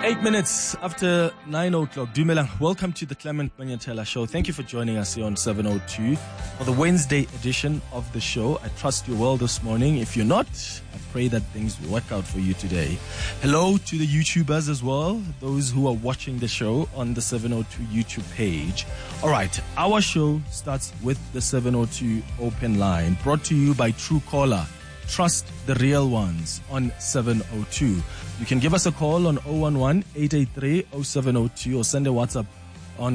8 minutes after 9 o'clock. Dumelang, welcome to the Clement Manyatela Show. Thank you for joining us here on 702 for the Wednesday edition of the show. I trust you're well this morning. If you're not, I pray that things will work out for you today. Hello to the YouTubers as well, those who are watching the show on the 702 YouTube page. All right, our show starts with the 702 open line, brought to you by Truecaller. Trust the real ones on 702. You can give us a call on 011-883-0702 or send a WhatsApp on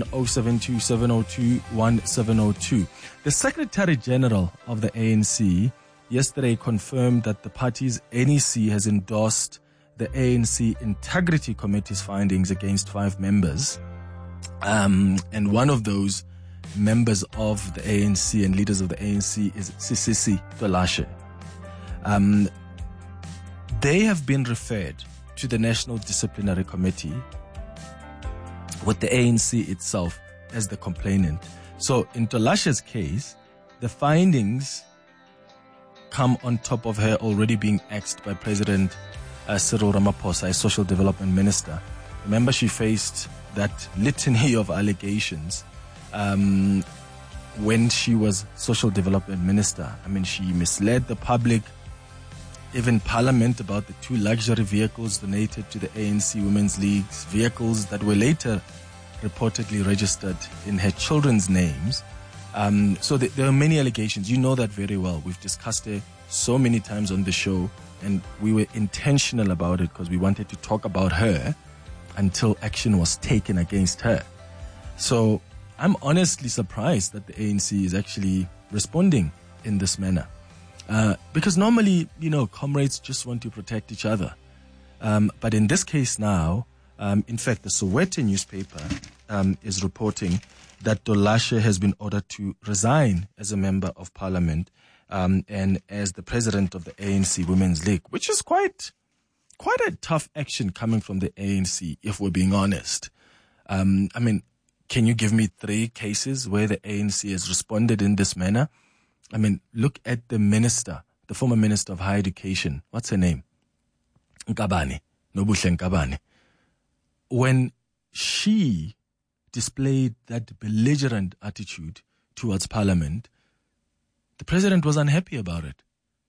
072-702-1702. The Secretary General of the ANC yesterday confirmed that the party's NEC has endorsed the ANC Integrity Committee's findings against 5 members. And one of those members of the ANC and leaders of the ANC is Sisisi Tolashe. They have been referred to the National Disciplinary Committee with the ANC itself as the complainant. So in Tolashe's case, the findings come on top of her already being axed by President Cyril Ramaphosa as Social Development Minister. Remember, she faced that litany of allegations when she was Social Development Minister. I mean, she misled the public, even Parliament, about the 2 luxury vehicles donated to the ANC Women's League's vehicles that were later reportedly registered in her children's names. So there are many allegations. You know that very well. We've discussed it so many times on the show, and we were intentional about it because we wanted to talk about her until action was taken against her. So I'm honestly surprised that the ANC is actually responding in this manner. Because normally, comrades just want to protect each other. But in this case now, in fact, the Sowetan newspaper is reporting that Tolashe has been ordered to resign as a member of parliament and as the president of the ANC Women's League, which is quite a tough action coming from the ANC, if we're being honest. I mean, can you give me 3 cases where the ANC has responded in this manner? I mean, look at the minister, the former minister of higher education. What's her name? Nkabane, Nobuhle Nkabane. When she displayed that belligerent attitude towards parliament, the president was unhappy about it.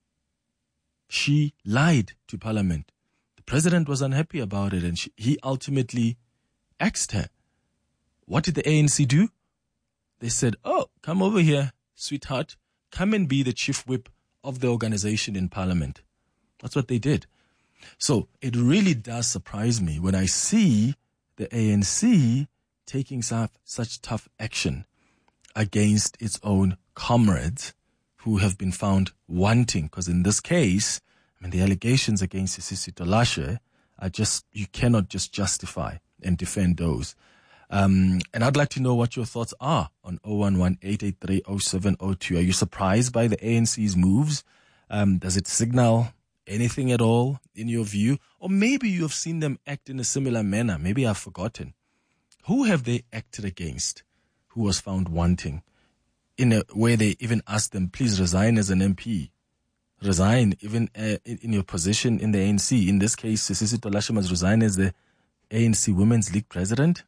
She lied to parliament. The president was unhappy about it, and he ultimately axed her. What did the ANC do? They said, "Oh, come over here, sweetheart. Come and be the chief whip of the organization in parliament." That's what they did. So it really does surprise me when I see the ANC taking such tough action against its own comrades who have been found wanting. Because in this case, I mean, the allegations against Sisisi Tolashe are you cannot just justify and defend those. And I'd like to know what your thoughts are on 011-883-0702. Are you surprised by the ANC's moves? Does it signal anything at all in your view? Or maybe you have seen them act in a similar manner. Maybe I've forgotten. Who have they acted against who was found wanting? In a way they even asked them, please resign as an MP. Resign even in your position in the ANC. In this case, Sisisi Tolashe must resign as the ANC Women's League president.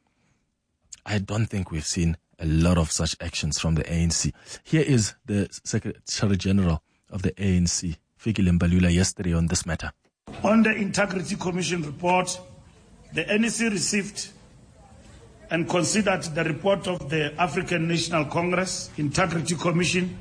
I don't think we've seen a lot of such actions from the ANC. Here is the Secretary General of the ANC, Fikile Mbalula, yesterday on this matter. On the Integrity Commission report, the NEC received and considered the report of the African National Congress Integrity Commission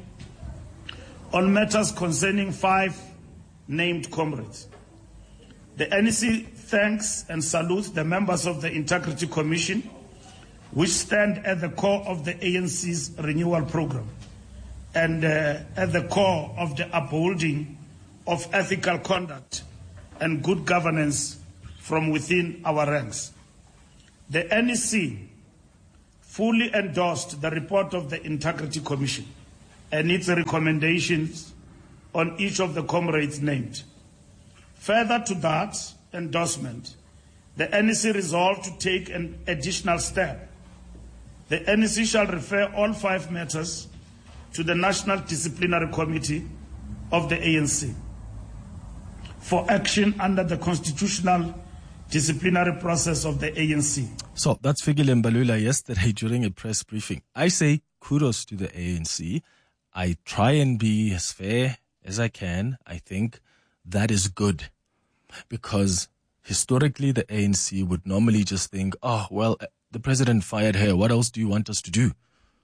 on matters concerning 5 named comrades. The NEC thanks and salutes the members of the Integrity Commission, which stand at the core of the ANC's renewal program and at the core of the upholding of ethical conduct and good governance from within our ranks. The NEC fully endorsed the report of the Integrity Commission and its recommendations on each of the comrades named. Further to that endorsement, the NEC resolved to take an additional step. The NEC shall refer all 5 matters to the National Disciplinary Committee of the ANC for action under the constitutional disciplinary process of the ANC. So that's Fikile Mbalula yesterday during a press briefing. I say kudos to the ANC. I try and be as fair as I can. I think that is good because historically the ANC would normally just think, oh, well, the president fired her. What else do you want us to do?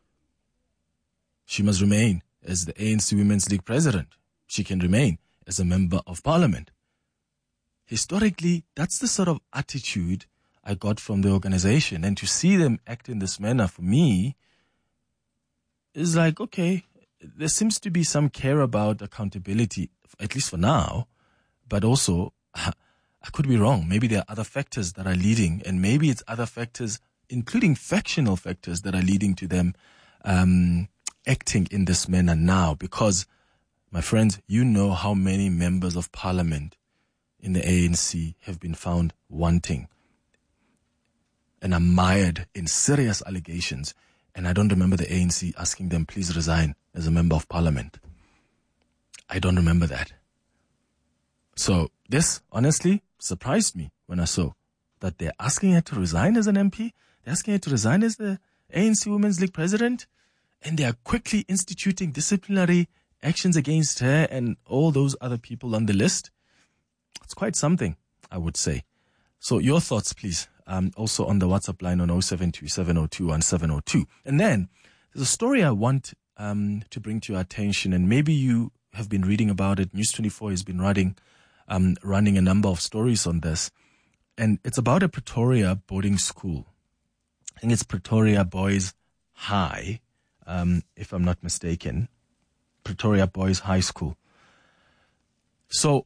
She must remain as the ANC Women's League president. She can remain as a member of parliament. Historically, that's the sort of attitude I got from the organization. And to see them act in this manner for me is like, okay, there seems to be some care about accountability, at least for now, but also I could be wrong. Maybe there are other factors that are leading, and maybe it's other factors, including factional factors, that are leading to them acting in this manner now. Because, my friends, you know how many members of parliament in the ANC have been found wanting and are mired in serious allegations. And I don't remember the ANC asking them, please resign as a member of parliament. I don't remember that. So this, honestly, surprised me when I saw that they're asking her to resign as an MP. They're asking her to resign as the ANC Women's League president. And they are quickly instituting disciplinary actions against her and all those other people on the list. It's quite something, I would say. So your thoughts, please. Also on the WhatsApp line on 0727021702. And then there's a story I want to bring to your attention, and maybe you have been reading about it. News 24 has been running a number of stories on this. And it's about a Pretoria boarding school. I think it's Pretoria Boys High, if I'm not mistaken. Pretoria Boys High School. So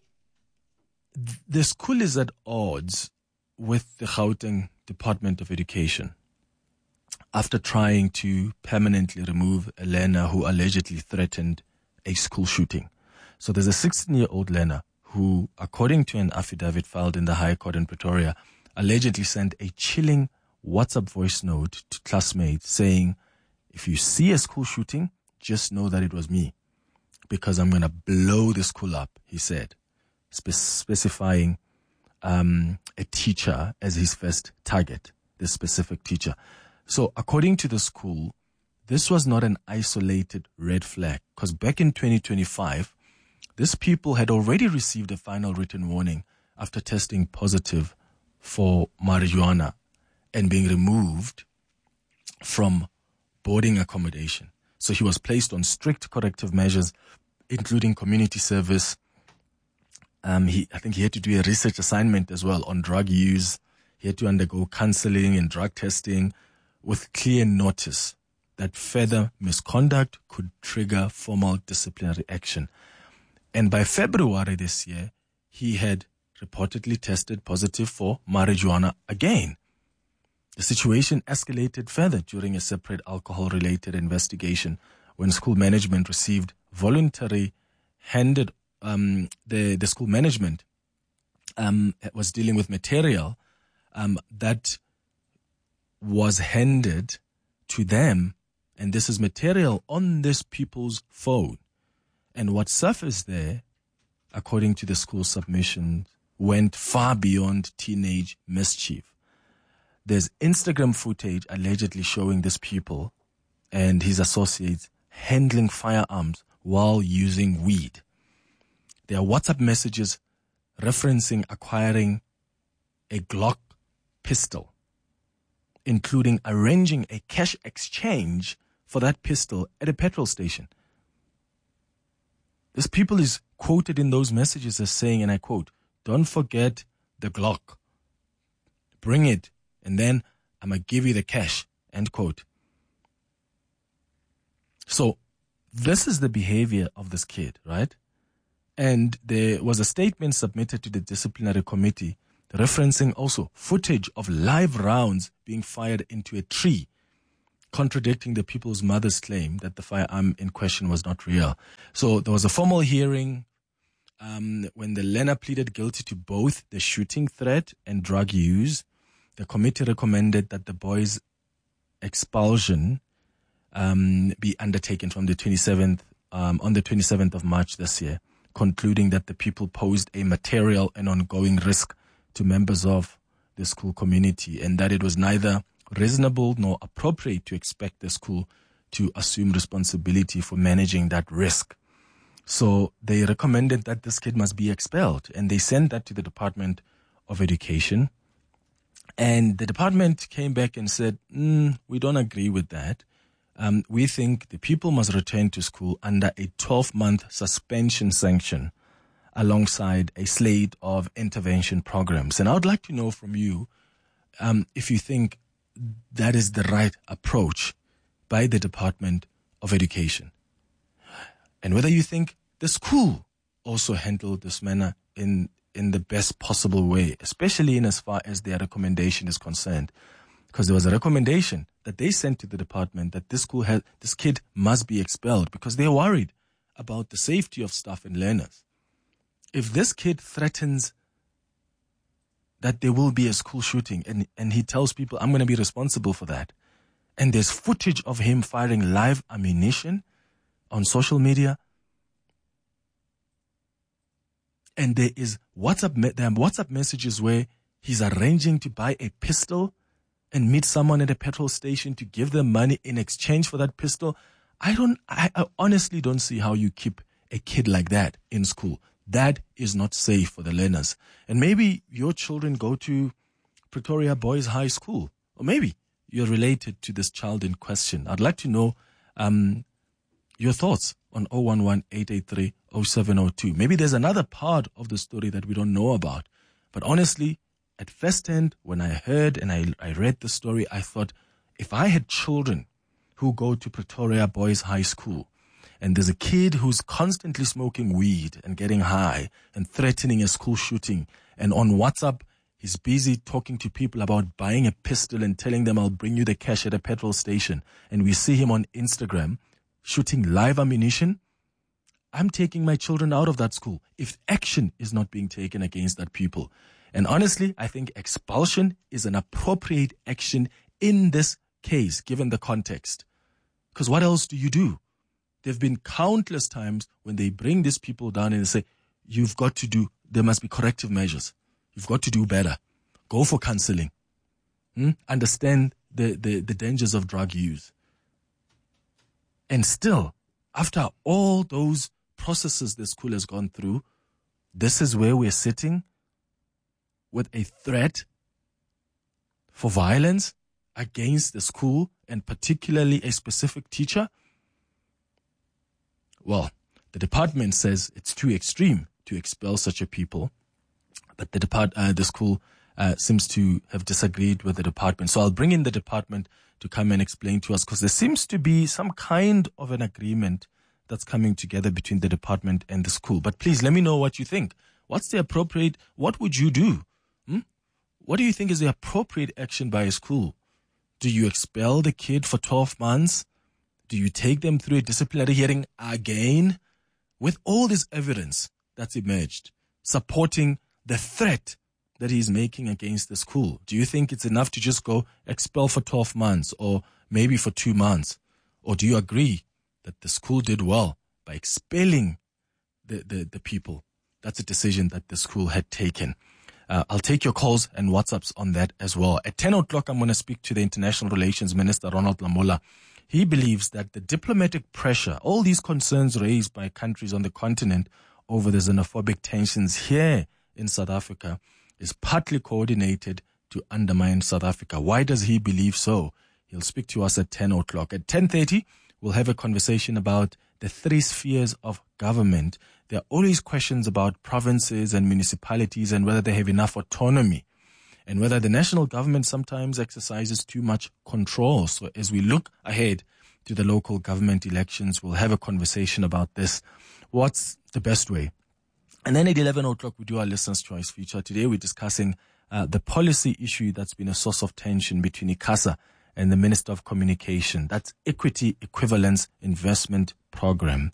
the school is at odds with the Gauteng Department of Education after trying to permanently remove a learner who allegedly threatened a school shooting. So there's a 16-year-old learner who, according to an affidavit filed in the High Court in Pretoria, allegedly sent a chilling WhatsApp voice note to classmates saying, if you see a school shooting, just know that it was me because I'm going to blow the school up, he said, specifying a teacher as his first target, this specific teacher. So according to the school, this was not an isolated red flag because back in 2025, these people had already received a final written warning after testing positive for marijuana and being removed from boarding accommodation. So he was placed on strict corrective measures, including community service. I think he had to do a research assignment as well on drug use. He had to undergo counseling and drug testing with clear notice that further misconduct could trigger formal disciplinary action. And by February this year, he had reportedly tested positive for marijuana again. The situation escalated further during a separate alcohol-related investigation when school management received voluntary handed the school management was dealing with material that was handed to them, and this is material on this people's phone. And what surfaced there, according to the school submission, went far beyond teenage mischief. There's Instagram footage allegedly showing this pupil and his associates handling firearms while using weed. There are WhatsApp messages referencing acquiring a Glock pistol, including arranging a cash exchange for that pistol at a petrol station. This people is quoted in those messages as saying, and I quote, "Don't forget the Glock. Bring it, and then I'm going to give you the cash," end quote. So this is the behavior of this kid, right? And there was a statement submitted to the disciplinary committee referencing also footage of live rounds being fired into a tree, contradicting the people's mother's claim that the firearm in question was not real. So there was a formal hearing when the learner pleaded guilty to both the shooting threat and drug use. The committee recommended that the boy's expulsion be undertaken from the 27th on the 27th of March this year, concluding that the people posed a material and ongoing risk to members of the school community, and that it was neither reasonable nor appropriate to expect the school to assume responsibility for managing that risk. So they recommended that this kid must be expelled, and they sent that to the Department of Education. And the department came back and said, we don't agree with that. We think the people must return to school under a 12-month suspension sanction alongside a slate of intervention programs. And I would like to know from you if you think that is the right approach by the Department of Education, and whether you think the school also handled this matter in the best possible way, especially in as far as their recommendation is concerned. Because there was a recommendation that they sent to the department that this kid must be expelled because they're worried about the safety of staff and learners. If this kid threatens that there will be a school shooting and he tells people, I'm going to be responsible for that, and there's footage of him firing live ammunition on social media, and there are WhatsApp messages where he's arranging to buy a pistol and meet someone at a petrol station to give them money in exchange for that pistol. I honestly don't see how you keep a kid like that in school. That is not safe for the learners. And maybe your children go to Pretoria Boys High School, or maybe you're related to this child in question. I'd like to know your thoughts on 011-883-0702. Maybe there's another part of the story that we don't know about. But honestly, at first hand, when I heard and I read the story, I thought, if I had children who go to Pretoria Boys High School, and there's a kid who's constantly smoking weed and getting high and threatening a school shooting, and on WhatsApp, he's busy talking to people about buying a pistol and telling them, I'll bring you the cash at a petrol station, and we see him on Instagram shooting live ammunition, I'm taking my children out of that school if action is not being taken against that people. And honestly, I think expulsion is an appropriate action in this case, given the context. Because what else do you do? There have been countless times when they bring these people down and they say, there must be corrective measures. You've got to do better. Go for counseling. Understand the dangers of drug use. And still, after all those processes the school has gone through, this is where we're sitting with a threat for violence against the school and particularly a specific teacher. Well, the department says it's too extreme to expel such a people, but the school seems to have disagreed with the department. So I'll bring in the department to come and explain to us, because there seems to be some kind of an agreement that's coming together between the department and the school. But please let me know what you think. What would you do? What do you think is the appropriate action by a school? Do you expel the kid for 12 months? Do you take them through a disciplinary hearing again? With all this evidence that's emerged, supporting the threat that he's making against the school, do you think it's enough to just go expel for 12 months or maybe for 2 months? Or do you agree that the school did well by expelling the people? That's a decision that the school had taken. I'll take your calls and WhatsApps on that as well. At 10 o'clock, I'm going to speak to the International Relations Minister, Ronald Lamola. He believes that the diplomatic pressure, all these concerns raised by countries on the continent over the xenophobic tensions here in South Africa, is partly coordinated to undermine South Africa. Why does he believe so? He'll speak to us at 10 o'clock. At 10:30, we'll have a conversation about the 3 spheres of government. There are always questions about provinces and municipalities and whether they have enough autonomy and whether the national government sometimes exercises too much control. So as we look ahead to the local government elections, we'll have a conversation about this. What's the best way? And then at 11 o'clock, we do our Listener's Choice feature. Today, we're discussing the policy issue that's been a source of tension between ICASA and the Minister of Communication. That's Equity Equivalence Investment Program,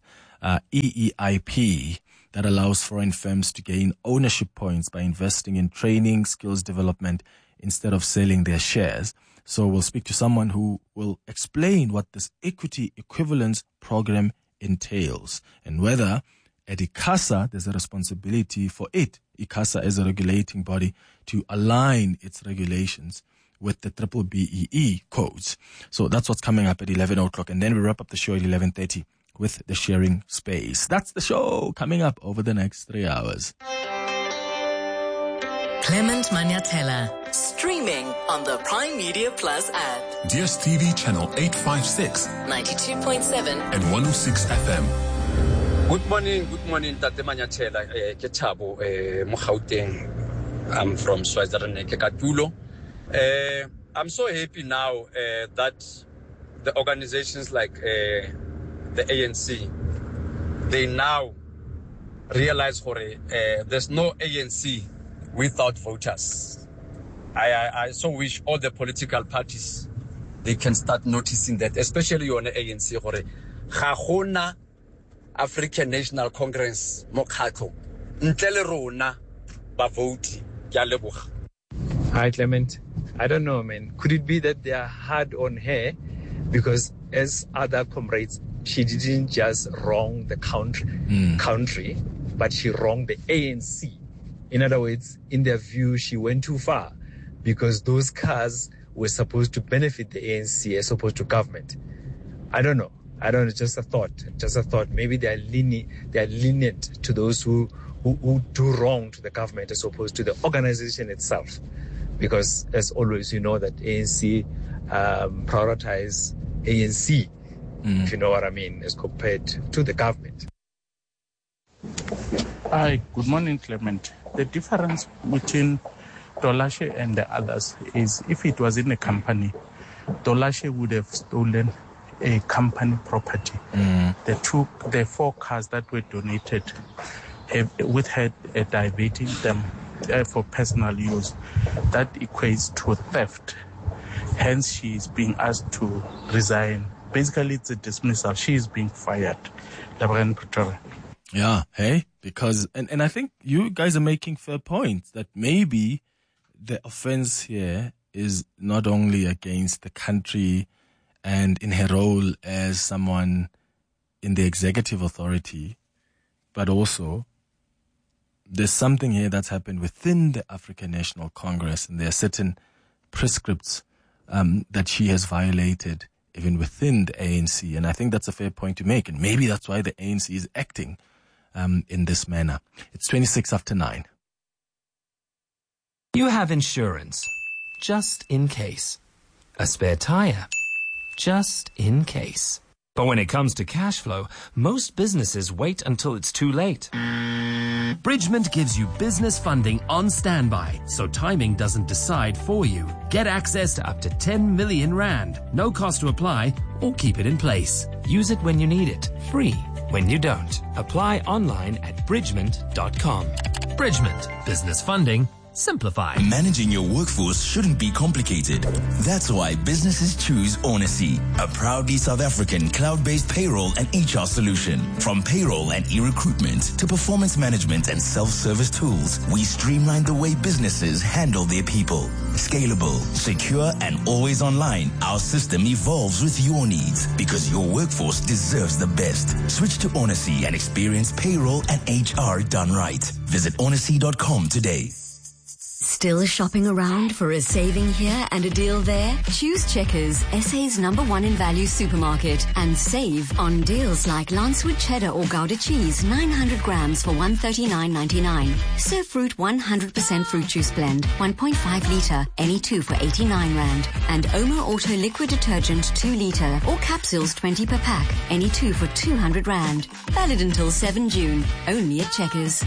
EEIP, that allows foreign firms to gain ownership points by investing in training, skills development, instead of selling their shares. So we'll speak to someone who will explain what this Equity Equivalence Program entails and whether at ICASA, there's a responsibility for it, ICASA as a regulating body, to align its regulations with the BBBEE codes. So that's what's coming up at 11 o'clock. And then we wrap up the show at 11:30 with the sharing space. That's the show coming up over the next 3 hours. Clement Manyathela, streaming on the Prime Media Plus app. DSTV channel 856, 92.7 and 106 FM. Good morning, Tate Manyathela. Ke Thabo, mo Gauteng. I'm from Switzerland, ke Katulo. I'm so happy now that the organizations like the ANC, they now realize there's no ANC without voters. I so wish all the political parties, they can start noticing that, especially on the ANC, ga gona African National Congress mokhatlo ntle le rona ba vote. Ke a leboga. Hi Clement, I don't know, man. Could it be that they are hard on her because, as other comrades, she didn't just wrong the country, but she wronged the ANC. In other words, in their view, she went too far because those cars were supposed to benefit the ANC as opposed to government. I don't know. Just a thought. Maybe they are lenient to those who do wrong to the government as opposed to the organization itself. Because, as always, you know that ANC prioritize ANC, if you know what I mean, as compared to the government. Hi, good morning, Clement. The difference between Tolashe and the others is if it was in a company, Tolashe would have stolen a company property. The 4 cars that were donated, with her diverting them for personal use, that equates to theft. Hence, she is being asked to resign. Basically, it's a dismissal. She is being fired. Yeah, hey, because, and I think you guys are making fair points that maybe the offense here is not only against the country and in her role as someone in the executive authority, but also there's something here that's happened within the African National Congress, and there are certain prescripts that she has violated even within the ANC. And I think that's a fair point to make. And maybe that's why the ANC is acting in this manner. It's 9:26. You have insurance, just in case. A spare tire, just in case. But when it comes to cash flow, most businesses wait until it's too late. Bridgement gives you business funding on standby, so timing doesn't decide for you. Get access to up to 10 million rand. No cost to apply or keep it in place. Use it when you need it, free when you don't. Apply online at bridgement.com. Bridgement. Business funding simplified. Managing your workforce shouldn't be complicated. That's why businesses choose Onacy, a proudly South African cloud-based payroll and HR solution. From payroll and e-recruitment to performance management and self-service tools, we streamline the way businesses handle their people. Scalable, secure, and always online, our system evolves with your needs because your workforce deserves the best. Switch to Onacy and experience payroll and HR done right. Visit onacy.com today. Still shopping around for a saving here and a deal there? Choose Checkers, SA's #1 in value supermarket, and save on deals like Lancewood cheddar or Gouda cheese, 900 grams for $139.99. Sir Fruit 100% fruit juice blend, 1.5 litre, any 2 for 89 rand. And Omo Auto liquid detergent 2 litre or capsules 20 per pack, any 2 for 200 rand. Valid until 7 June, only at Checkers.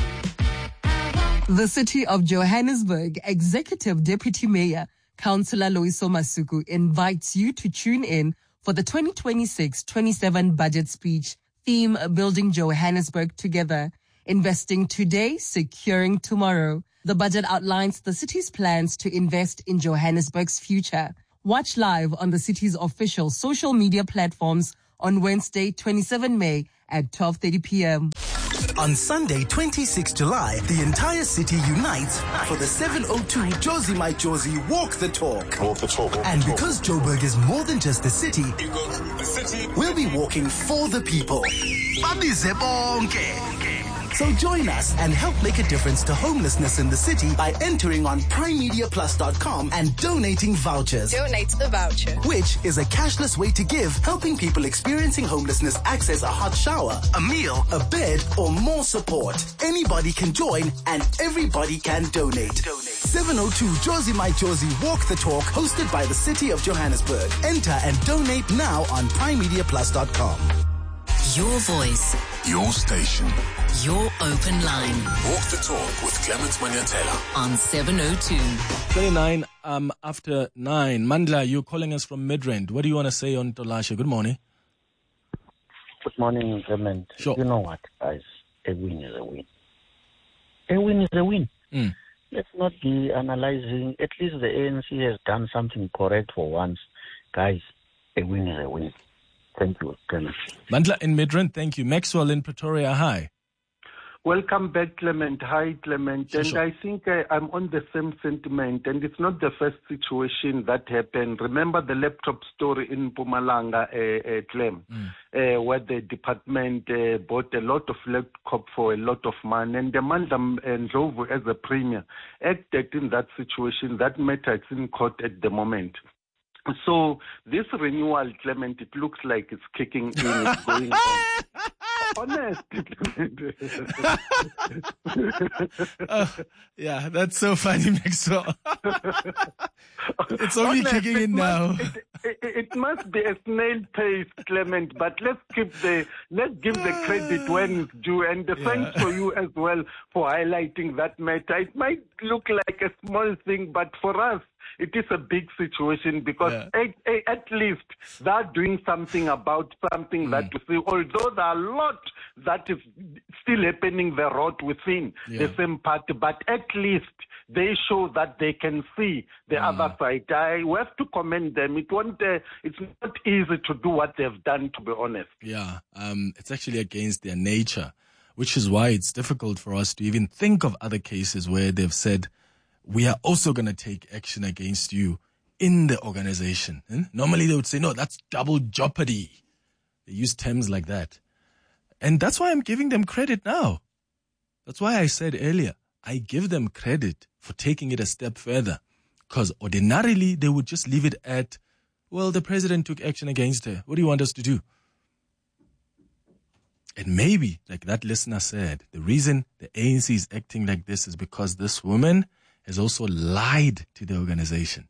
The City of Johannesburg Executive Deputy Mayor, Councillor Loyiso Masuku, invites you to tune in for the 2026-27 budget speech, theme Building Johannesburg Together, Investing Today, Securing Tomorrow. The budget outlines the city's plans to invest in Johannesburg's future. Watch live on the city's official social media platforms on Wednesday, 27 May at 12:30 p.m. On Sunday, 26 July, the entire city unites for the 702 Josie My Josie Walk the Talk. And because Joburg is more than just the city, we'll be walking for the people. So join us and help make a difference to homelessness in the city by entering on primemediaplus.com and donating vouchers. Donate the voucher. Which is a cashless way to give, helping people experiencing homelessness access a hot shower, a meal, a bed, or more support. Anybody can join and everybody can donate. 702 Josie My Josie Walk the Talk, hosted by the City of Johannesburg. Enter and donate now on primemediaplus.com. Your voice. Your station. Your open line. Walk the Talk with Clement Manyatela. On 702. 29 after 9. Mandla, you're calling us from Midrand. What do you want to say on Tolashe? Good morning. Good morning, Clement. Sure. You know what, guys? A win is a win. A win is a win. Let's not be analyzing. At least the ANC has done something correct for once. Guys, a win is a win. Thank you, Clement. Mandla in Midrand, thank you. Maxwell in Pretoria, hi. Welcome back, Clement. Hi, Clement. Sure. And I think I'm on the same sentiment, and it's not the first situation that happened. Remember the laptop story in Mpumalanga, Clem, where the department bought a lot of laptop for a lot of money, and the man Ndlovu as a premier acted in that situation. That matter is in court at the moment. So this renewal, Clement, it looks like it's kicking in, it's going on. Honest. Yeah, that's so funny, Maxwell. It's only kicking in now. It must be a snail pace, Clement, but let's give the credit when it's due, and thanks for you as well for highlighting that matter. It might look like a small thing, but for us, it is a big situation because at least they're doing something about something that we see. Although there are a lot that is still happening the road within the same party, but at least they show that they can see the other side. We have to commend them. It's not easy to do what they've done, to be honest. Yeah, it's actually against their nature, which is why it's difficult for us to even think of other cases where they've said, we are also going to take action against you in the organization. Normally they would say, no, that's double jeopardy. They use terms like that. And that's why I'm giving them credit now. That's why I said earlier, I give them credit for taking it a step further. Because ordinarily they would just leave it at, well, the president took action against her. What do you want us to do? And maybe, like that listener said, the reason the ANC is acting like this is because this woman has also lied to the organization.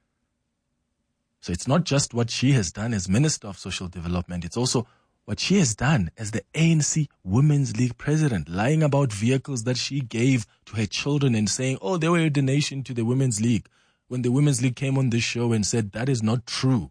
So it's not just what she has done as Minister of Social Development, it's also what she has done as the ANC Women's League president, lying about vehicles that she gave to her children and saying, oh, they were a donation to the Women's League, when the Women's League came on this show and said that is not true.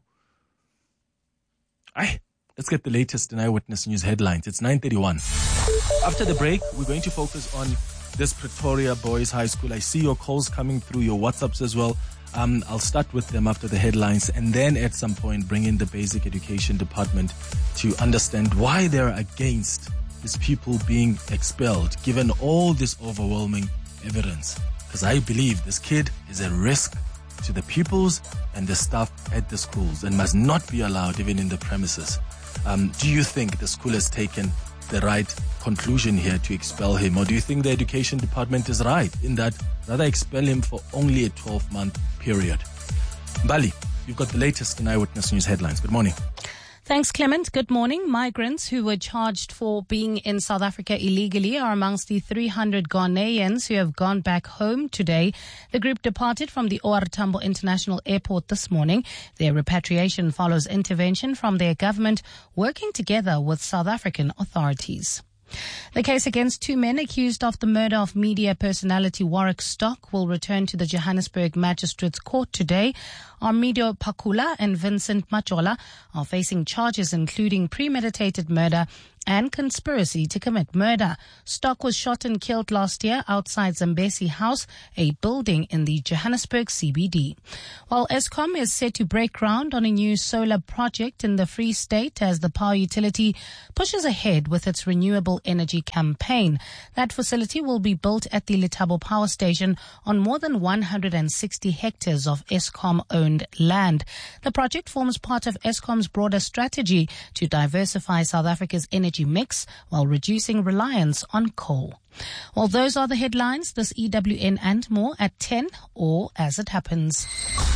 Let's get the latest in Eyewitness News headlines. It's 9:31. After the break, we're going to focus on this Pretoria Boys High School. I see your calls coming through, your WhatsApps as well. I'll start with them after the headlines and then at some point bring in the Basic Education Department to understand why they're against these people being expelled, given all this overwhelming evidence. Because I believe this kid is a risk to the pupils and the staff at the schools and must not be allowed even in the premises. Do you think the school has taken the right conclusion here to expel him, or do you think the education department is right in that rather expel him for only a 12-month period? Bali, you've got the latest in Eyewitness News headlines. Good morning. Thanks, Clement. Good morning. Migrants who were charged for being in South Africa illegally are amongst the 300 Ghanaians who have gone back home today. The group departed from the OR Tambo International Airport this morning. Their repatriation follows intervention from their government, working together with South African authorities. The case against two men accused of the murder of media personality Warwick Stock will return to the Johannesburg Magistrates Court today. Armido Pakula and Vincent Majola are facing charges including premeditated murder and conspiracy to commit murder. Stock was shot and killed last year outside Zambesi House, a building in the Johannesburg CBD. While Eskom is set to break ground on a new solar project in the Free State as the power utility pushes ahead with its renewable energy campaign. That facility will be built at the Letabo Power Station on more than 160 hectares of Eskom-owned land. The project forms part of Eskom's broader strategy to diversify South Africa's energy energy mix while reducing reliance on coal. Well, those are the headlines. This EWN and more at 10 or as it happens.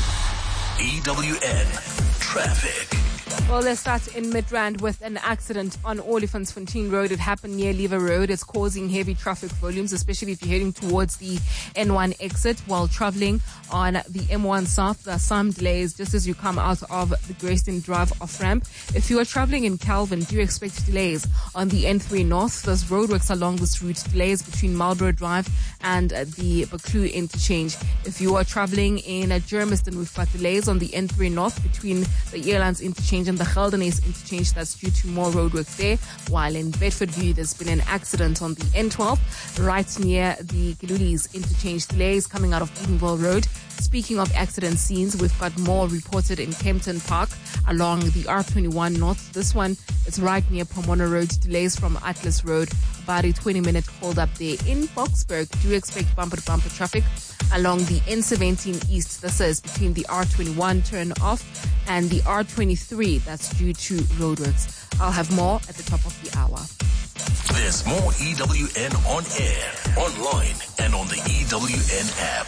EWN Traffic. Well, let's start in Midrand with an accident on Olifantsfontein Road. It happened near Lever Road. It's causing heavy traffic volumes, especially if you're heading towards the N1 exit. While traveling on the M1 South, there are some delays just as you come out of the Greyston Drive off-ramp. If you are traveling in Calvin, do expect delays on the N3 North. There's roadworks along this route, delays between Marlborough Drive and the Buccleuch interchange. If you are traveling in Germiston, we've got delays on the N3 North between the Airlines interchange and the Geldenhuys interchange. That's due to more roadwork there. While in Bedfordview, there's been an accident on the N12 right near the Gilulis interchange. Delays coming out of Edenville Road. Speaking of accident scenes, we've got more reported in Kempton Park along the R21 North. This one is right near Pomona Road. Delays from Atlas Road. About a 20-minute hold up there. In Boksburg, do expect bumper-to-bumper traffic along the N17 East. This is between the R21 turn off and the R23. That's due to roadworks. I'll have more at the top of the hour. There's more EWN on air, online, and on the EWN app.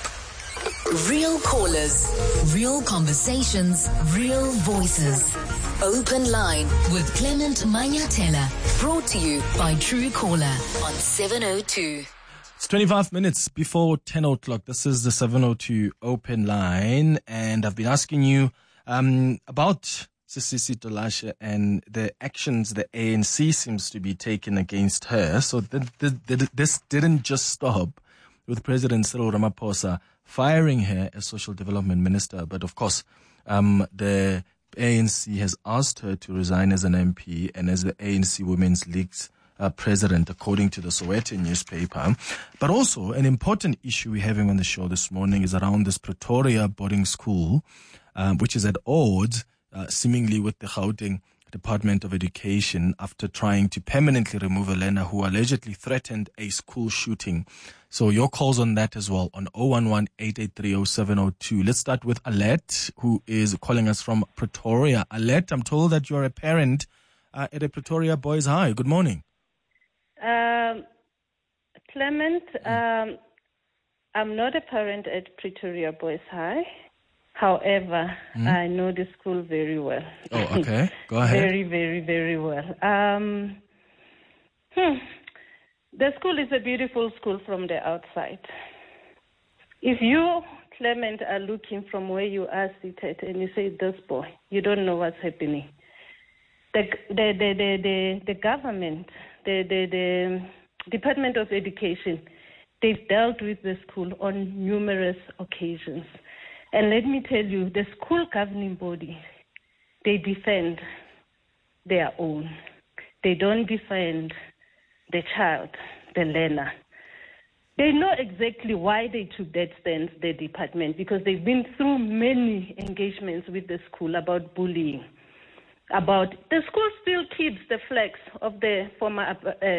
Real callers, real conversations, real voices. Open Line with Clement Manyatela. Brought to you by True Caller on 702. It's 25 minutes before 10 o'clock. This is the 702 Open Line. And I've been asking you about Sisisi Tolashe and the actions the ANC seems to be taking against her. So this didn't just stop with President Cyril Ramaphosa firing her as Social Development Minister. But of course, the ANC has asked her to resign as an MP and as the ANC Women's League's president, according to the Sowetan newspaper. But also, an important issue we're having on the show this morning is around this Pretoria boarding school, which is at odds, seemingly with the Gauteng Department of Education after trying to permanently remove Elena, who allegedly threatened a school shooting. So your calls on that as well on 011-883-0702. Let's start with Alette, who is calling us from Pretoria. Alette, I'm told that you're a parent at a Pretoria Boys High. Good morning. Clement, I'm not a parent at Pretoria Boys High. However, I know the school very well. Oh, okay. Go ahead. Very, very, very well. The school is a beautiful school from the outside. If you, Clement, are looking from where you are seated and you say, this boy, you don't know what's happening. The government, the Department of Education, they've dealt with the school on numerous occasions. And let me tell you, the school governing body, they defend their own. They don't defend the child, the learner. They know exactly why they took that stance, the department, because they've been through many engagements with the school about bullying. About the school still keeps the flags of the former,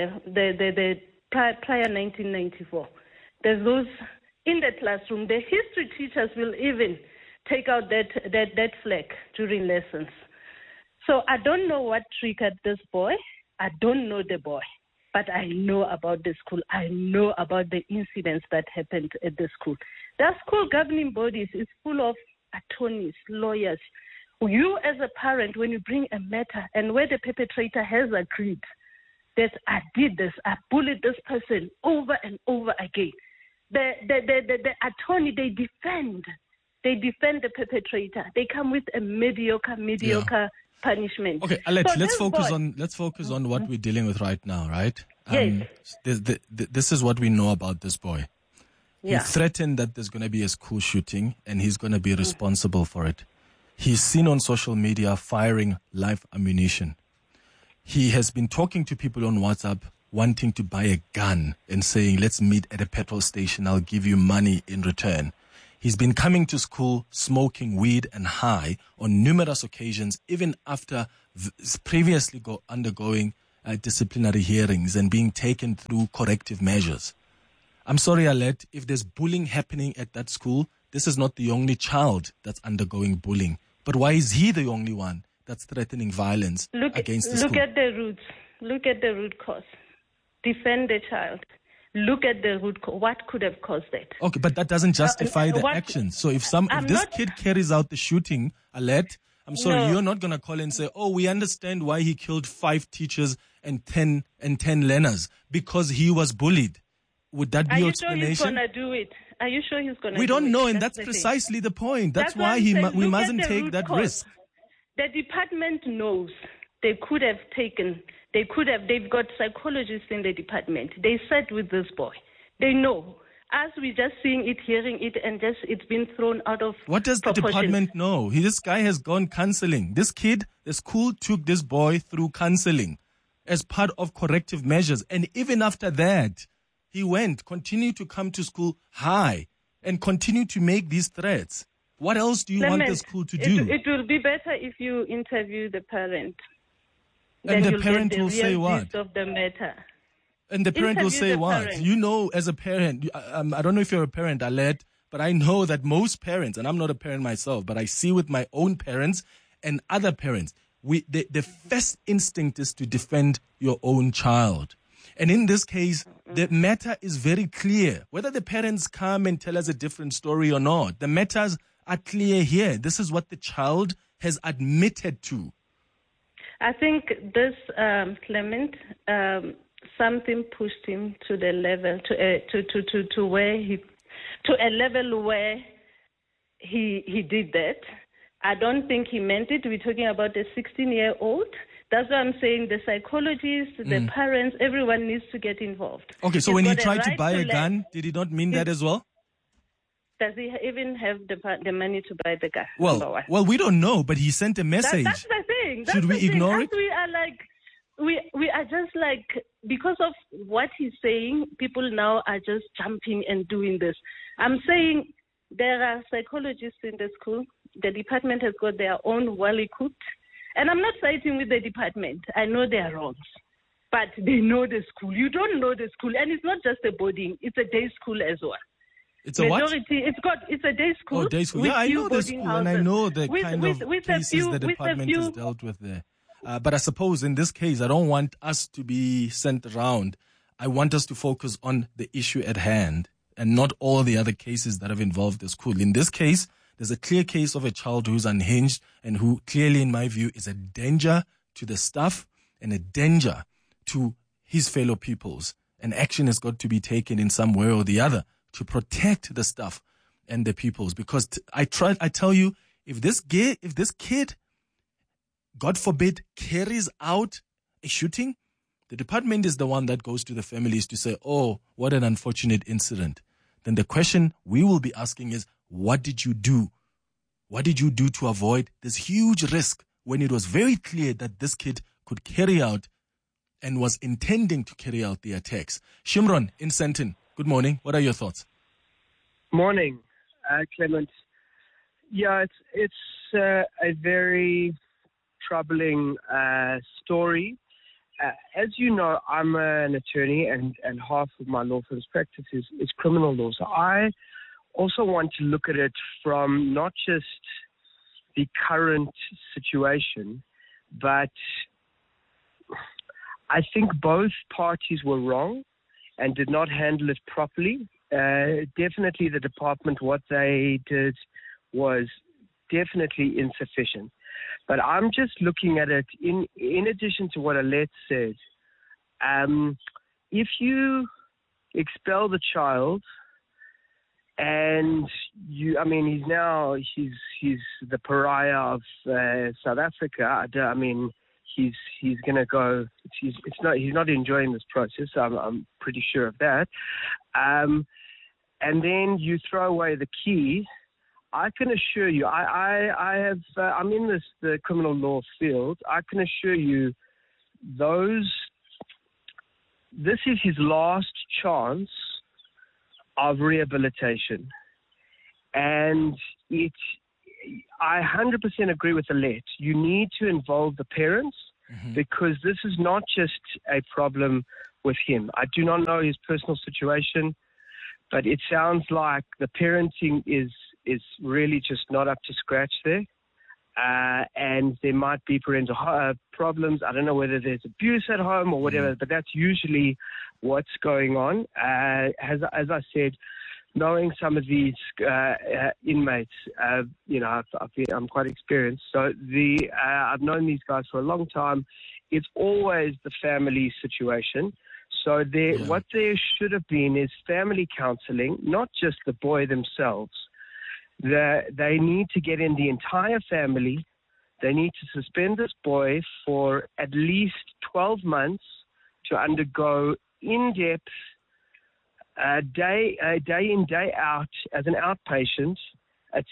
the prior 1994. There's those in the classroom. The history teachers will even take out that flag during lessons. So I don't know what triggered this boy. I don't know the boy, but I know about the school. I know about the incidents that happened at the school. The school governing bodies is full of attorneys, lawyers. You as a parent, when you bring a matter and where the perpetrator has agreed that I did this, I bullied this person over and over again, the attorney, they defend the perpetrator. They come with a mediocre punishment. Okay, Alette, so let's focus on what we're dealing with right now, right? Yes. This is what we know about this boy. Yeah. He threatened that there's going to be a school shooting and he's going to be responsible for it. He's seen on social media firing live ammunition. He has been talking to people on WhatsApp wanting to buy a gun and saying, let's meet at a petrol station. I'll give you money in return. He's been coming to school smoking weed and high on numerous occasions, even after previously undergoing disciplinary hearings and being taken through corrective measures. I'm sorry, Alette, if there's bullying happening at that school, this is not the only child that's undergoing bullying. But why is he the only one that's threatening violence against the school? Look at the roots. Look at the root cause. Defend the child. Look at the root cause. What could have caused that? Okay, but that doesn't justify the actions. So if this kid carries out the shooting, Alette, I'm sorry, you're not going to call and say, oh, we understand why he killed 5 teachers and 10 learners because he was bullied. Would that be your explanation? Are you sure he's going to do it? Are you sure he's going to do it? We don't know, and that's precisely the point. That's why we mustn't take that risk. The department knows they've got psychologists in the department. They sat with this boy. They know. As we're just seeing it, hearing it, and just it's been thrown out of What does the department know? This guy has gone counseling. This kid, the school took this boy through counseling as part of corrective measures. And even after that, he continued to come to school high and continue to make these threats. What else do you want the school to do? It will be better if you interview the parent. And the parent will say what? Of the matter. And the parent will say what? You know, as a parent, I don't know if you're a parent, Alette, but I know that most parents, and I'm not a parent myself, but I see with my own parents and other parents, the first instinct is to defend your own child. And in this case, the matter is very clear. Whether the parents come and tell us a different story or not, the matters are clear here. This is what the child has admitted to. I think this, Clement, something pushed him to the level, to a level where he did that. I don't think he meant it. We're talking about a 16-year-old. That's why I'm saying the psychologists, the parents, everyone needs to get involved. Okay, so when he tried to buy a gun, did he not mean that as well? Does he even have the money to buy the gun? Well, we don't know, but he sent a message. That's the thing. Should we ignore it? We are we are just like, because of what he's saying, people now are just jumping and doing this. I'm saying there are psychologists in the school. The department has got their own well-equipped. And I'm not siding with the department. I know they are wrong. But they know the school. You don't know the school. And it's not just a boarding. It's a day school as well. It's a what? It's a day school. Oh, day school. Yeah, I know the school, and I know the kind of cases the department has dealt with there. But I suppose in this case, I don't want us to be sent around. I want us to focus on the issue at hand and not all the other cases that have involved the school. In this case, there's a clear case of a child who's unhinged and who clearly, in my view, is a danger to the staff and a danger to his fellow pupils. And action has got to be taken in some way or the other to protect the staff and the pupils. Because I tell you, if this kid, God forbid, carries out a shooting, the department is the one that goes to the families to say, oh, what an unfortunate incident. Then the question we will be asking is, what did you do? What did you do to avoid this huge risk when it was very clear that this kid could carry out and was intending to carry out the attacks? Shimron in Senton, good morning. What are your thoughts? Morning, Clement. Yeah, it's a very troubling story. As you know, I'm an attorney, and half of my law firm's practice is criminal law. So I also want to look at it from not just the current situation, but I think both parties were wrong and did not handle it properly. Definitely the department, what they did was definitely insufficient. But I'm just looking at it in addition to what Alette said. If you expel the child, and he's the pariah of South Africa. I mean, he's going to go. He's not enjoying this process. I'm pretty sure of that. And then you throw away the key. I can assure you, I'm in the criminal law field. I can assure you, this is his last chance of rehabilitation. And I 100% agree with Alette. You need to involve the parents because this is not just a problem with him. I do not know his personal situation, but it sounds like the parenting is really just not up to scratch there. and there might be parental problems. I don't know whether there's abuse at home or whatever, but that's usually what's going on. As I said, knowing some of these inmates, I'm quite experienced. So I've known these guys for a long time. It's always the family situation. So what there should have been is family counseling, not just the boy themselves. They need to get in the entire family. They need to suspend this boy for at least 12 months to undergo in-depth, day in, day out, as an outpatient at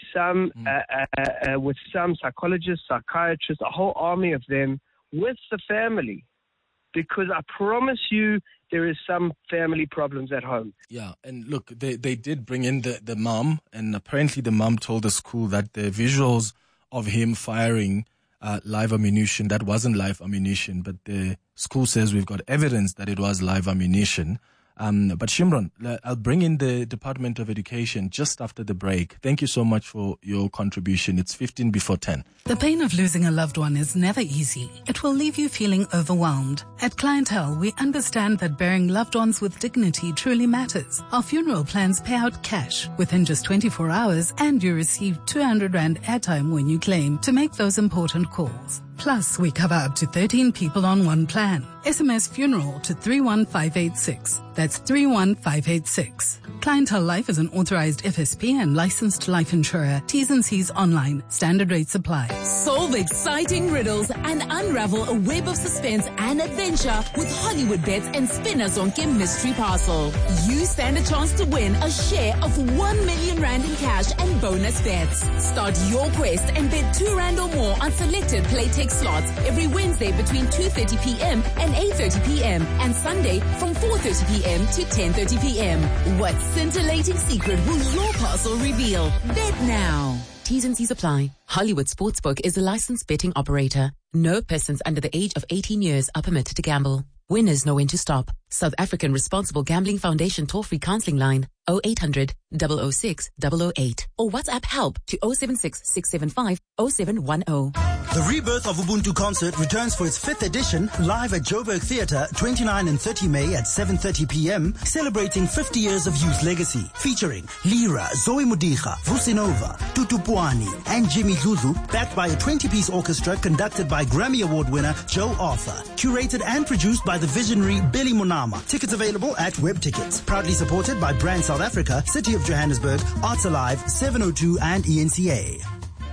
with some psychologists, psychiatrists, a whole army of them with the family. Because I promise you, there is some family problems at home. Yeah, and look, they did bring in the mom, and apparently the mom told the school that the visuals of him firing live ammunition, that wasn't live ammunition, but the school says we've got evidence that it was live ammunition. But Shimron, I'll bring in the Department of Education just after the break. Thank you so much for your contribution. It's 15 before 10. The pain of losing a loved one is never easy. It will leave you feeling overwhelmed. At Clientele, we understand that burying loved ones with dignity truly matters. Our funeral plans pay out cash within just 24 hours, and you receive 200 Rand airtime when you claim to make those important calls. Plus, we cover up to 13 people on one plan. SMS funeral to 31586. That's 31586. Clientele Life is an authorized FSP and licensed life insurer. T's and C's online. Standard rates apply. Solve exciting riddles and unravel a web of suspense and adventure with Hollywood Bets and Spinazonke Mystery Parcel. You stand a chance to win a share of 1 million Rand in cash and bonus bets. Start your quest and bet 2 Rand or more on selected Playtech slots every Wednesday between 2:30 p.m. and 8:30 p.m. and Sunday from 4:30 p.m. to 10:30 p.m. What scintillating secret will your parcel reveal? Bet now. T's and C's apply. Hollywood Sportsbook is a licensed betting operator. No persons under the age of 18 years are permitted to gamble. Winners know when to stop. South African Responsible Gambling Foundation toll-free counseling line 0800 006 008 or WhatsApp help to 076 675 0710. The Rebirth of Ubuntu concert returns for its 5th edition live at Joburg Theatre 29 and 30 May at 7:30 p.m. celebrating 50 years of youth legacy, featuring Lira, Zoe Mudiga, Vusinova, Tutu Puani and Jimmy Zuzu, backed by a 20-piece orchestra conducted by Grammy Award winner Joe Arthur, curated and produced by the visionary Billy Monama. Tickets available at Web Tickets. Proudly supported by Brand South Africa, City of Johannesburg, Arts Alive, 702 and ENCA.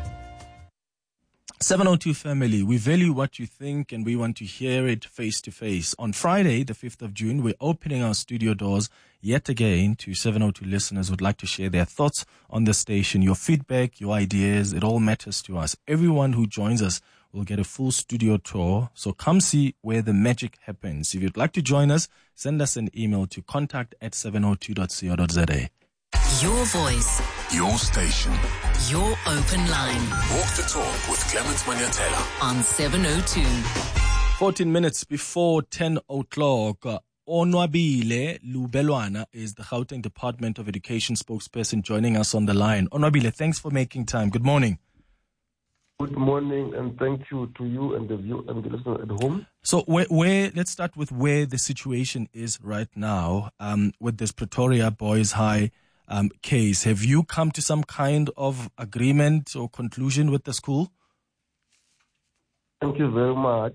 702 family, we value what you think and we want to hear it face to face. On Friday, the 5th of June, we're opening our studio doors yet again to 702 listeners who would like to share their thoughts on the station. Your feedback, your ideas, it all matters to us. Everyone who joins us will get a full studio tour. So come see where the magic happens. If you'd like to join us, send us an email to contact@702.co.za. Your voice. Your station. Your open line. Walk the talk with Clement Manyatela. On 702. 14 minutes before 10 o'clock. Onwabile Lubelwana is the Gauteng Department of Education spokesperson joining us on the line. Onwabile, thanks for making time. Good morning. Good morning, and thank you to you and the listener at home. So, where let's start with where the situation is right now with this Pretoria Boys High case. Have you come to some kind of agreement or conclusion with the school? Thank you very much.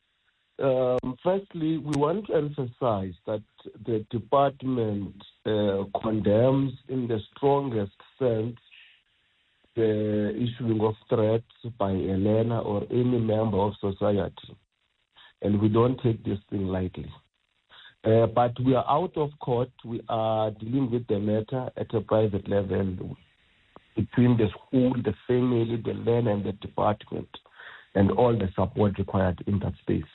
Firstly, we want to emphasize that the department condemns in the strongest sense the issuing of threats by Elena or any member of society. And we don't take this thing lightly. But we are out of court. We are dealing with the matter at a private level between the school, the family, the learner, and the department, and all the support required in that space.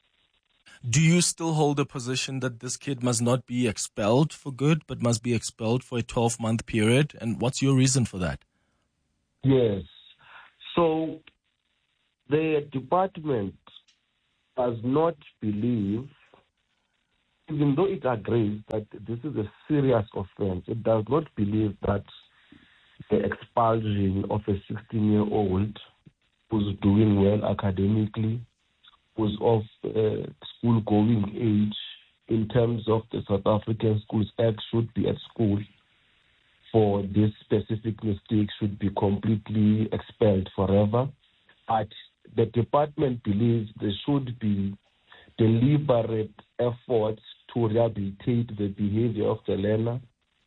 Do you still hold the position that this kid must not be expelled for good, but must be expelled for a 12-month period? And what's your reason for that? Yes. So the department does not believe, even though it agrees that this is a serious offense, it does not believe that the expulsion of a 16-year-old who's doing well academically, who's of school-going age, in terms of the South African Schools Act, should be at school for this specific mistake, should be completely expelled forever. But the department believes there should be deliberate efforts to rehabilitate the behavior of the learner.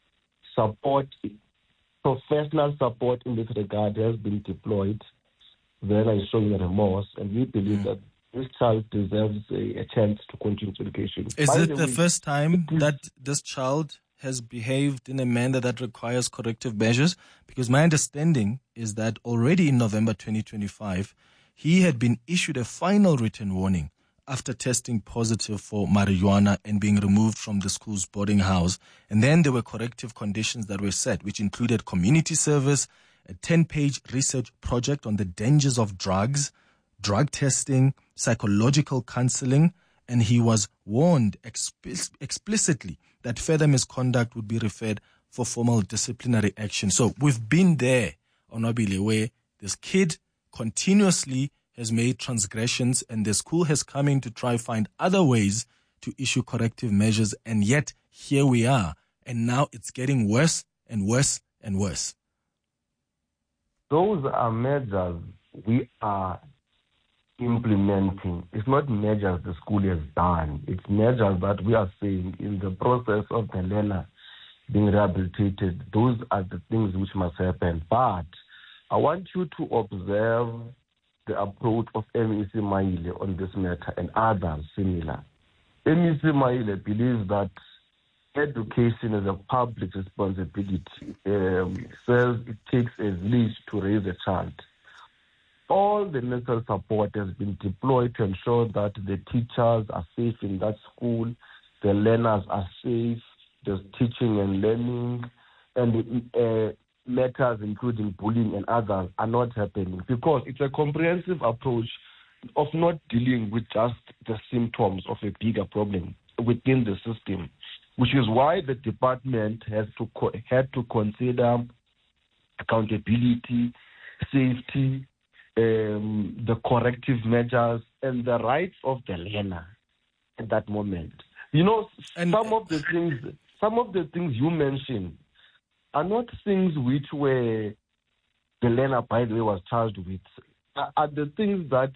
Professional support in this regard has been deployed. Then I show you remorse, and we believe that this child deserves a chance to continue education. Is it the first time that this child has behaved in a manner that requires corrective measures? Because my understanding is that already in November 2025, he had been issued a final written warning after testing positive for marijuana and being removed from the school's boarding house. And then there were corrective conditions that were set, which included community service, a 10-page research project on the dangers of drugs, drug testing, psychological counseling, and he was warned explicitly that further misconduct would be referred for formal disciplinary action. So we've been there, Onwabile, where this kid continuously has made transgressions and the school has come in to try find other ways to issue corrective measures, and yet here we are, and now it's getting worse and worse and worse. Those are measures we are implementing. It's not measures the school has done. It's measures that we are saying in the process of the learner being rehabilitated. Those are the things which must happen. But I want you to observe the approach of MEC Maile on this matter and others similar. MEC Maile believes that education is a public responsibility. Says it takes a village to raise a child. All the necessary support has been deployed to ensure that the teachers are safe in that school, the learners are safe, there's teaching and learning, and matters including bullying and others are not happening, because it's a comprehensive approach of not dealing with just the symptoms of a bigger problem within the system, which is why the department had to consider accountability, safety, the corrective measures, and the rights of the learner at that moment. You know, some of the things you mentioned are not things which were the learner, by the way, was charged with. Are the things that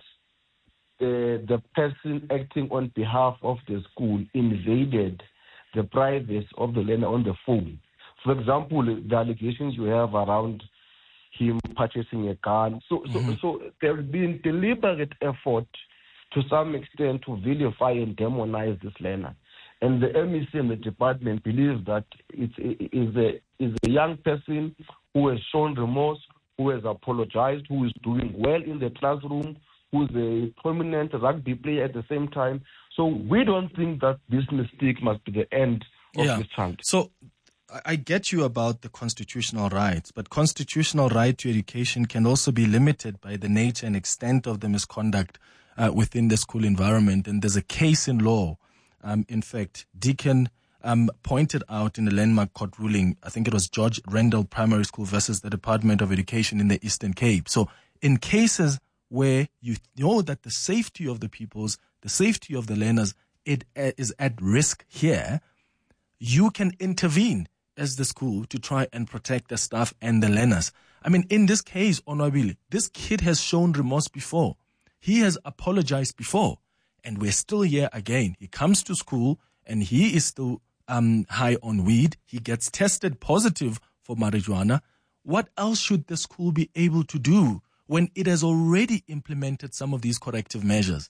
the person acting on behalf of the school invaded the privacy of the learner on the phone. For example, the allegations you have around him purchasing a gun. So there has been deliberate effort to some extent to vilify and demonize this learner. And the MEC and the department believes that it is a young person who has shown remorse, who has apologized, who is doing well in the classroom, who is a prominent rugby player at the same time. So we don't think that this mistake must be the end of this child. So I get you about the constitutional rights, but constitutional right to education can also be limited by the nature and extent of the misconduct within the school environment. And there's a case in law. In fact, Deacon pointed out in the landmark court ruling, I think it was George Rendell Primary School versus the Department of Education in the Eastern Cape. So in cases where you know that the safety of the pupils, the safety of the learners, it is at risk here, you can intervene as the school to try and protect the staff and the learners. I mean, in this case, Onwabile, this kid has shown remorse before. He has apologized before. And we're still here again. He comes to school and he is still high on weed. He gets tested positive for marijuana. What else should the school be able to do when it has already implemented some of these corrective measures?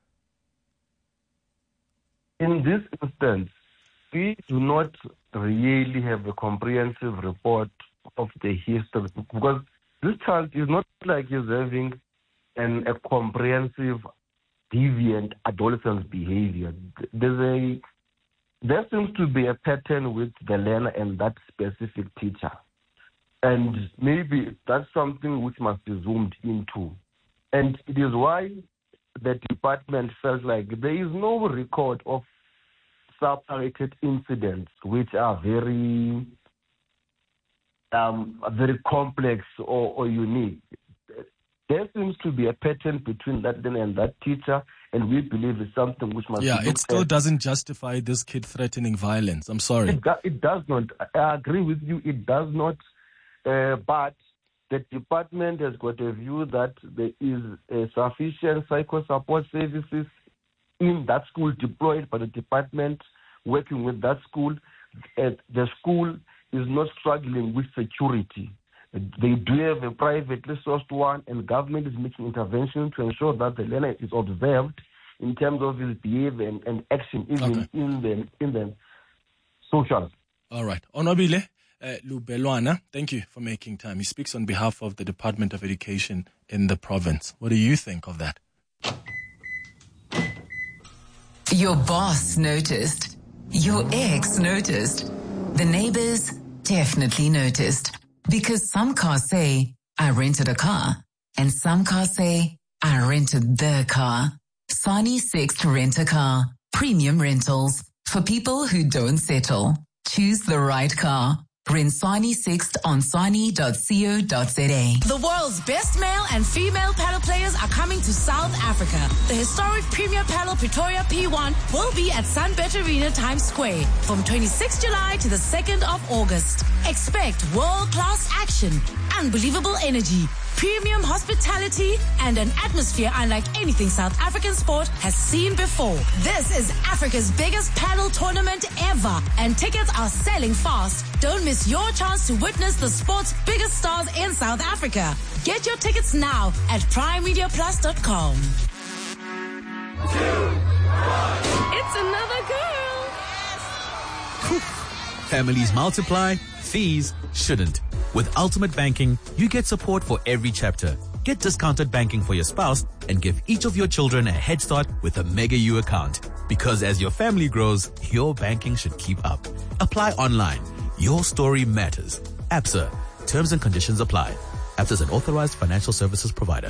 In this instance, we do not really have a comprehensive report of the history, because this child is not like he's having a comprehensive deviant adolescent behavior. There seems to be a pattern with the learner and that specific teacher. And maybe that's something which must be zoomed into. And it is why the department felt like there is no record of separated incidents which are very complex or unique. there seems to be a pattern between that learner and that teacher, and we believe it's something which must be looked it still at. doesn't justify this kid threatening violence. I'm sorry. It does not. I agree with you. It does not. But the department has got a view that there is sufficient psycho support services in that school deployed by the department working with that school. The school is not struggling with security. They do have a privately sourced one, and government is making intervention to ensure that the learner is observed in terms of his behavior and action, even in the social. All right. Honorable Lubelwana, thank you for making time. He speaks on behalf of the Department of Education in the province. What do you think of that? Your boss noticed. Your ex noticed. The neighbors definitely noticed. Because some cars say, I rented a car. And some cars say, I rented the car. Sani Sixt Rent-A-Car. Premium rentals. For people who don't settle. Choose the right car. Rent Sani Sixt on sani.co.za. The world's best male and female paddle players are coming to South Africa. The historic Premier Paddle Pretoria P1 will be at Sunbet Arena Times Square from 26 July to the 2nd of August. Expect world-class action, unbelievable energy, premium hospitality, and an atmosphere unlike anything South African sport has seen before. This is Africa's biggest paddle tournament ever, and tickets are selling fast. Don't miss your chance to witness the sport's biggest stars in South Africa. Get your tickets now at primemediaplus.com. It's another girl. Families multiply, fees shouldn't. With Ultimate Banking, you get support for every chapter. Get discounted banking for your spouse and give each of your children a head start with a Mega U account. Because as your family grows, your banking should keep up. Apply online. Your story matters. ABSA. Terms and conditions apply. ABSA is an authorized financial services provider.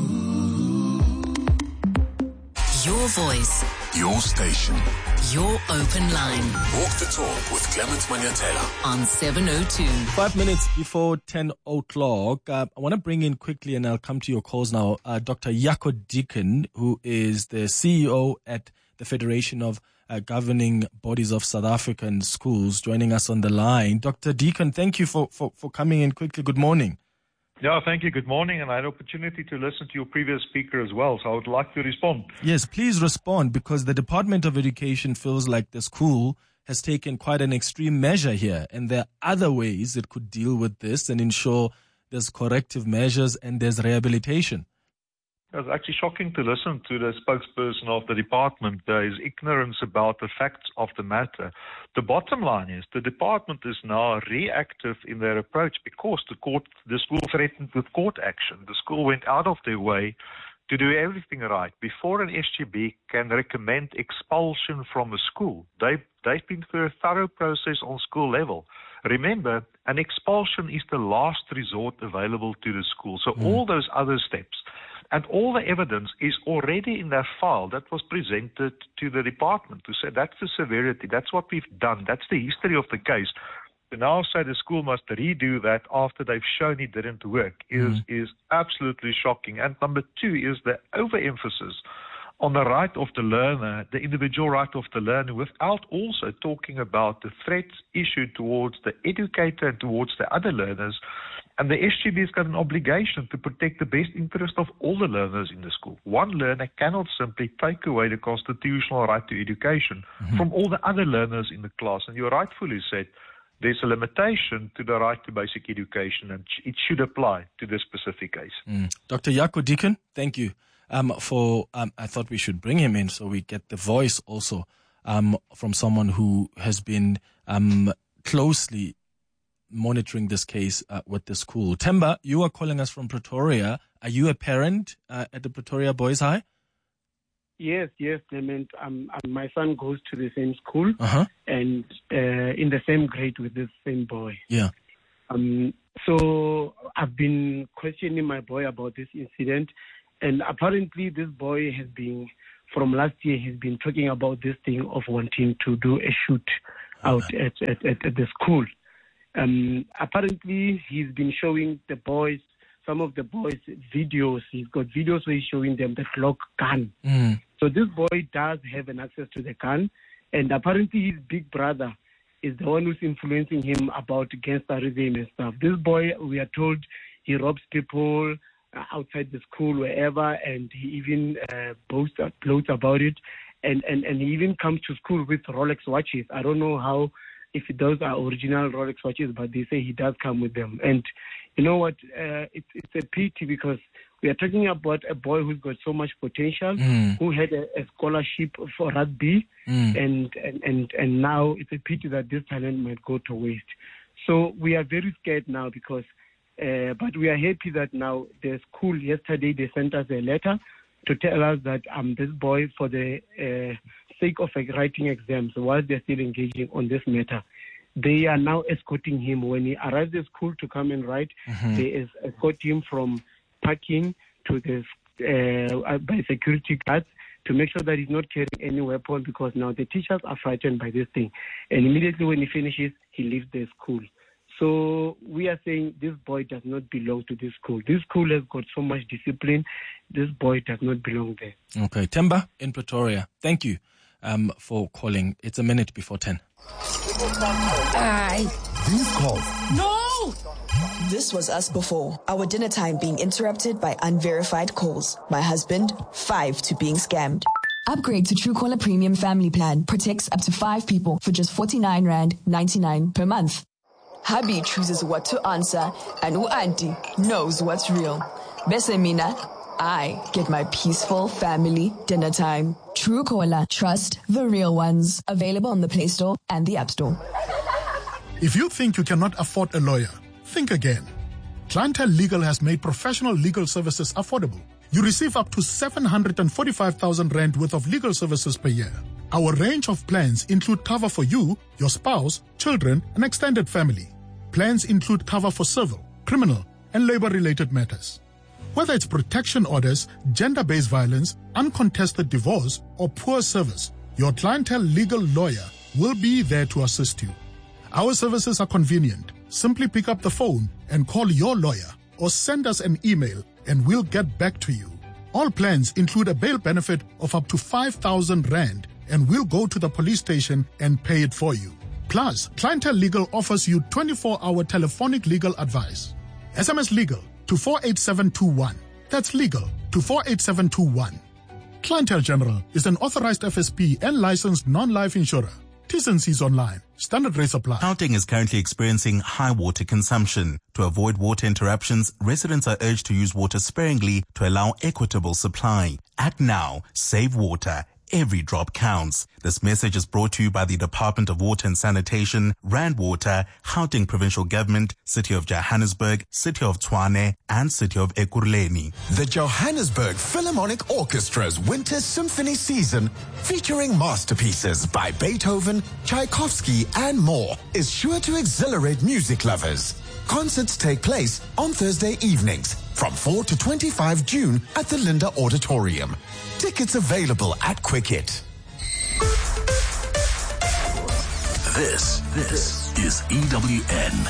Your voice. Your station. Your open line. Walk the talk with Clement Manyatela on 702. 5 minutes before 10 o'clock. I want to bring in quickly, and I'll come to your calls now, Dr. Jaco Deacon, who is the CEO at the Federation of Governing Bodies of South African Schools, joining us on the line. Dr. Deacon, thank you for coming in quickly. Good morning. Yeah, thank you. Good morning. And I had an opportunity to listen to your previous speaker as well, so I would like to respond. Yes, please respond, because the Department of Education feels like the school has taken quite an extreme measure here, and there are other ways it could deal with this and ensure there's corrective measures and there's rehabilitation. It's actually shocking to listen to the spokesperson of the department. There is ignorance about the facts of the matter. The bottom line is the department is now reactive in their approach because the school threatened with court action. The school went out of their way to do everything right. Before an SGB can recommend expulsion from a school, they've been through a thorough process on school level. Remember, an expulsion is the last resort available to the school. So all those other steps and all the evidence is already in their file that was presented to the department to say that's the severity, that's what we've done, that's the history of the case. To now say the school must redo that after they've shown it didn't work is absolutely shocking. And number two is the overemphasis on the right of the learner, the individual right of the learner, without also talking about the threats issued towards the educator and towards the other learners. And the SGB has got an obligation to protect the best interest of all the learners in the school. One learner cannot simply take away the constitutional right to education from all the other learners in the class. And you rightfully said there's a limitation to the right to basic education, and it should apply to this specific case. Dr. Jaco Deacon, thank you. I thought we should bring him in so we get the voice also from someone who has been closely monitoring this case with the school. Temba, you are calling us from Pretoria. Are you a parent at the Pretoria Boys High? Yes, Clement. My son goes to the same school and in the same grade with the same boy. Yeah. So I've been questioning my boy about this incident, and apparently this boy has been, from last year, he's been talking about this thing of wanting to do a shoot out at the school. Apparently he's been showing the boys some of the boys' videos. He's got videos where he's showing them the Glock gun. So this boy does have an access to the gun, and apparently his big brother is the one who's influencing him about gangsterism and stuff. This boy, we are told, he robs people outside the school, wherever, and he even boasts about it. And he even comes to school with Rolex watches. I don't know if those are original Rolex watches, but they say he does come with them. And you know what? It's a pity because we are talking about a boy who's got so much potential, who had a scholarship for rugby, and now it's a pity that this talent might go to waste. So we are very scared now because, but we are happy that now the school yesterday they sent us a letter to tell us that this boy, for the sake of writing exams, while they're still engaging on this matter, they are now escorting him when he arrives at school to come and write. They escort him from parking to the by security guards to make sure that he's not carrying any weapon, because now the teachers are frightened by this thing. And immediately when he finishes, he leaves the school. So we are saying this boy does not belong to this school. This school has got so much discipline. This boy does not belong there. Okay, Temba in Pretoria, thank you for calling. It's a minute before 10. These calls. No! This was us before. Our dinner time being interrupted by unverified calls. My husband, 5 to being scammed. Upgrade to Truecaller Premium Family Plan. Protects up to 5 people for just 49 Rand 99 per month. Hubby chooses what to answer, and auntie knows what's real. Bese mina, I get my peaceful family dinner time. Truecaller, trust the real ones. Available on the Play Store and the App Store. If you think you cannot afford a lawyer, think again. Clientele Legal has made professional legal services affordable. You receive up to 745,000 Rand worth of legal services per year. Our range of plans include cover for you, your spouse, children, and extended family. Plans include cover for civil, criminal, and labor-related matters. Whether it's protection orders, gender-based violence, uncontested divorce, or poor service, your Clientele Legal lawyer will be there to assist you. Our services are convenient. Simply pick up the phone and call your lawyer or send us an email and we'll get back to you. All plans include a bail benefit of up to 5,000 Rand and we'll go to the police station and pay it for you. Plus, Clientele Legal offers you 24-hour telephonic legal advice. SMS legal to 48721. That's legal to 48721. Clientele General is an authorized FSP and licensed non-life insurer. T&Cs online. Standard rates apply. Gauteng is currently experiencing high water consumption. To avoid water interruptions, residents are urged to use water sparingly to allow equitable supply. Act now. Save water. Every drop counts. This message is brought to you by the Department of Water and Sanitation, Rand Water, Gauteng Provincial Government, City of Johannesburg, City of Tshwane, and City of Ekurhuleni. The Johannesburg Philharmonic Orchestra's Winter Symphony Season, featuring masterpieces by Beethoven, Tchaikovsky, and more, is sure to exhilarate music lovers. Concerts take place on Thursday evenings from 4 to 25 June at the Linda Auditorium. Tickets available at Quicket. This is EWN.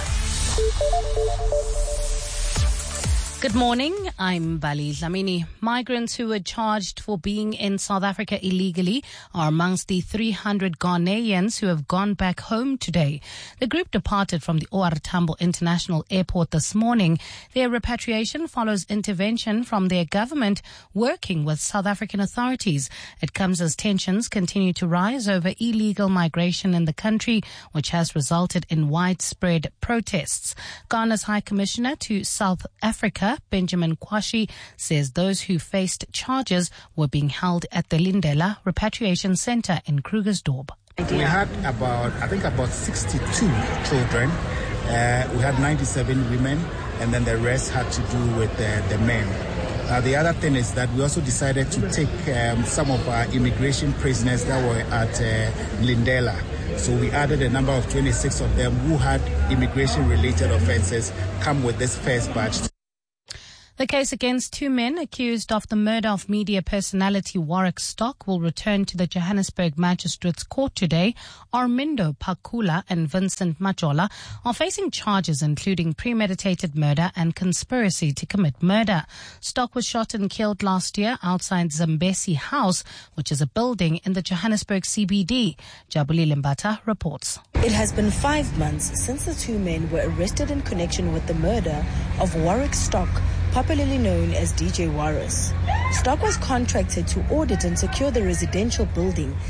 Good morning, I'm Bali Dlamini. Migrants who were charged for being in South Africa illegally are amongst the 300 Ghanaians who have gone back home today. The group departed from the OR Tambo International Airport this morning. Their repatriation follows intervention from their government working with South African authorities. It comes as tensions continue to rise over illegal migration in the country, which has resulted in widespread protests. Ghana's High Commissioner to South Africa, Benjamin Kwashi, says those who faced charges were being held at the Lindela Repatriation Center in Krugersdorp. We had about 62 children. We had 97 women, and then the rest had to do with the men. The other thing is that we also decided to take some of our immigration prisoners that were at Lindela. So we added a number of 26 of them who had immigration-related offenses come with this first batch. The case against two men accused of the murder of media personality Warwick Stock will return to the Johannesburg Magistrates Court today. Armindo Pakula and Vincent Majola are facing charges including premeditated murder and conspiracy to commit murder. Stock was shot and killed last year outside Zambesi House, which is a building in the Johannesburg CBD. Jabuli Limbata reports. It has been 5 months since the two men were arrested in connection with the murder of Warwick Stock, popularly known as DJ Warris. Stock was contracted to audit and secure the residential building